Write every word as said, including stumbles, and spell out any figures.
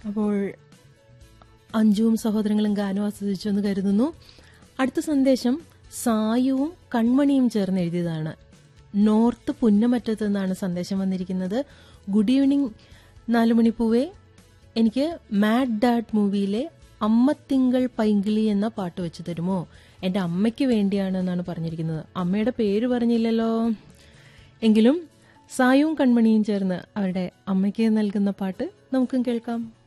അപ്പോൾ അഞ്ജുവും സഹോദരങ്ങളും ഗാനം ആസ്വദിച്ചു എന്ന് കരുതുന്നു. അടുത്ത സന്ദേശം സായുവും കൺമണിയും ചേർന്ന് എഴുതിയതാണ്. നോർത്ത് പുന്നമറ്റത്ത് നിന്നാണ് സന്ദേശം വന്നിരിക്കുന്നത്. ഗുഡ് ഈവനിങ് നാലുമണിപ്പൂവേ, എനിക്ക് മാഡ് ഡാഡ് മൂവിയിലെ അമ്മത്തിങ്കൾ പൈങ്കിളി എന്ന പാട്ട് വെച്ച് തരുമോ? എൻ്റെ അമ്മയ്ക്ക് വേണ്ടിയാണ് എന്നാണ് പറഞ്ഞിരിക്കുന്നത്. അമ്മയുടെ പേര് പറഞ്ഞില്ലല്ലോ. എങ്കിലും സായുവും കൺമണിയും ചേർന്ന് അവരുടെ അമ്മയ്ക്ക് നൽകുന്ന പാട്ട് നമുക്കും കേൾക്കാം.